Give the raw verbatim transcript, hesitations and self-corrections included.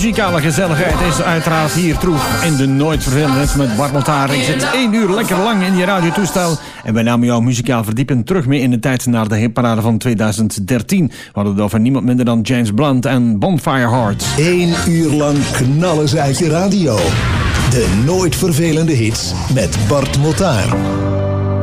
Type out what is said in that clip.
muzikale gezelligheid is uiteraard hier troef in de Nooit Vervelende Hits met Bart Motar. Ik zit één uur lekker lang in je radiotoestel en wij namen jou muzikaal verdiepen terug mee in de tijd naar de hitparade van tweeduizend dertien. We hadden het over niemand minder dan James Blunt en Bonfire Heart. Eén uur lang knallen ze uit je radio. De Nooit Vervelende Hits met Bart Motar.